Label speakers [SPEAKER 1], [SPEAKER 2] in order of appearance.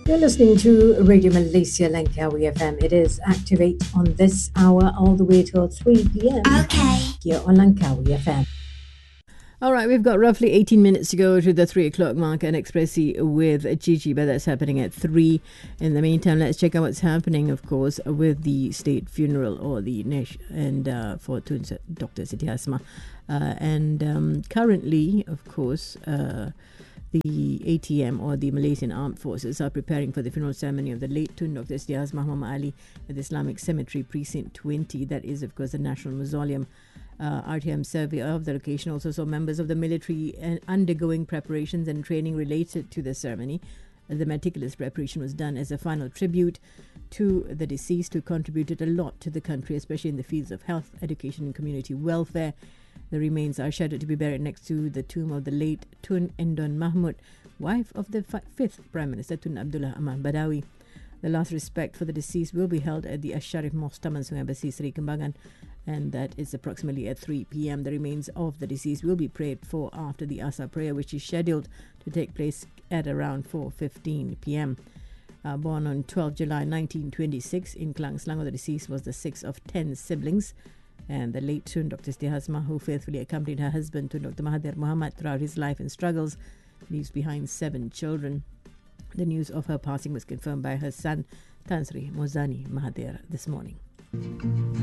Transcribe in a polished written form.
[SPEAKER 1] You're listening to Radio Malaysia Langkawi FM. It is Activate on this hour all the way till 3 p.m.
[SPEAKER 2] Okay.
[SPEAKER 1] Here on Langkawi FM.
[SPEAKER 3] All right, we've got roughly 18 minutes to go to the 3 o'clock mark and Expressi with Gigi, but that's happening at 3. In the meantime, let's check out what's happening, of course, with the state funeral or the and for Dr. Siti Hasmah. Currently, of course, the ATM or the Malaysian Armed Forces are preparing for the funeral ceremony of the late Tun Dr. Siti Hasmah Muhammad Ali at the Islamic Cemetery Precinct 20. That is, of course, the National Mausoleum. RTM survey of the location also saw members of the military undergoing preparations and training related to the ceremony. The meticulous preparation was done as a final tribute to the deceased, who contributed a lot to the country, especially in the fields of health, education and community welfare. The remains are scheduled to be buried next to the tomb of the late Tun Endon Mahmud, wife of the fifth Prime Minister Tun Abdullah Ahmad Badawi. The last respect for the deceased will be held at the Asharif Mosque Taman Sungai Besi, Seri Kembangan, and that is approximately at 3 p.m. The remains of the deceased will be prayed for after the Asar prayer, which is scheduled to take place at around 4:15 p.m. Born on 12 July 1926 in Klang, Selangor, the deceased was the sixth of 10 siblings. And the late Tun Dr. Siti Hasmah, who faithfully accompanied her husband Tun Dr. Mahathir Mohamad throughout his life and struggles, leaves behind 7 children. The news of her passing was confirmed by her son, Tan Sri Mozani Mahathir, this morning.